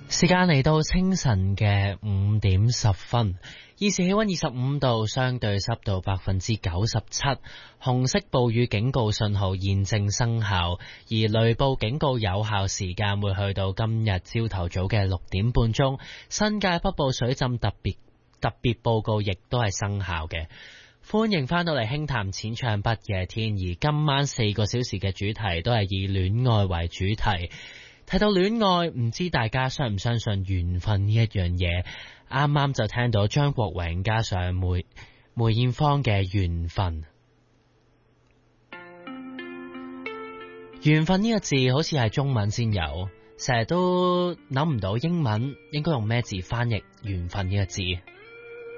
時間嚟到清晨嘅5:10，現時氣溫25度，相對濕度97%，紅色暴雨警告信號現正生效，而雷暴警告有效時間會去到今日朝頭早嘅6點半鐘，新界北部水浸特別報告亦都係生效嘅。歡迎翻到嚟輕談淺唱不夜天，而今晚4個小時嘅主題都係以戀愛為主題。提到戀愛，唔知大家相唔相信緣分呢一樣嘢？啱啱就聽到張國榮加上梅艷芳嘅緣分。緣分呢個字好似係中文先有，成日都諗唔到英文應該用咩字翻譯緣分呢個字。